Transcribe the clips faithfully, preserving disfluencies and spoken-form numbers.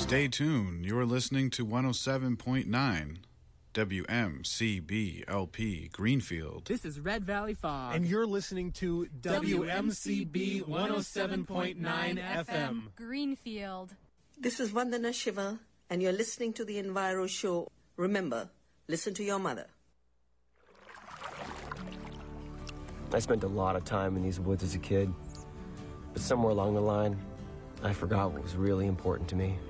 Stay tuned. You're listening to one oh seven point nine W M C B L P Greenfield. This is Red Valley Fog. And you're listening to W M C B one oh seven point nine F M Greenfield. This is Vandana Shiva, and you're listening to the Enviro Show. Remember, listen to your mother. I spent a lot of time in these woods as a kid, but somewhere along the line, I forgot what was really important to me.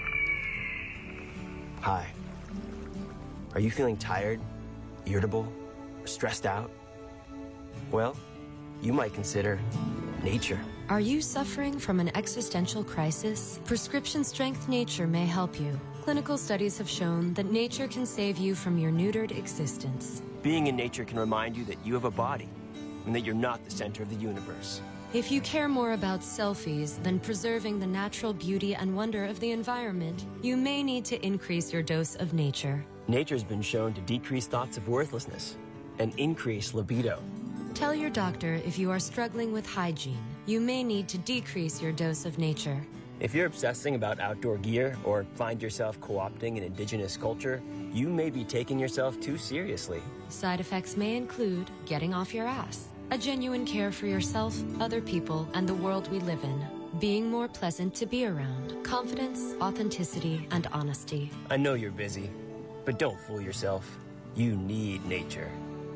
Hi. Are you feeling tired, irritable, or stressed out? Well, you might consider nature. Are you suffering from an existential crisis? Prescription Strength Nature may help you. Clinical studies have shown that nature can save you from your neutered existence. Being in nature can remind you that you have a body and that you're not the center of the universe. If you care more about selfies than preserving the natural beauty and wonder of the environment, you may need to increase your dose of nature. Nature's been shown to decrease thoughts of worthlessness and increase libido. Tell your doctor if you are struggling with hygiene. You may need to decrease your dose of nature. If you're obsessing about outdoor gear or find yourself co-opting an indigenous culture, you may be taking yourself too seriously. Side effects may include getting off your ass, a genuine care for yourself, other people, and the world we live in. Being more pleasant to be around. Confidence, authenticity, and honesty. I know you're busy, but don't fool yourself. You need nature.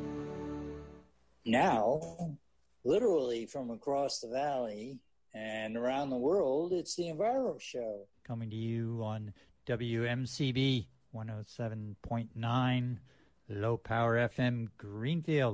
Now, literally from across the valley and around the world, it's the Enviro Show. Coming to you on W M C B one oh seven point nine, Low Power F M Greenfield.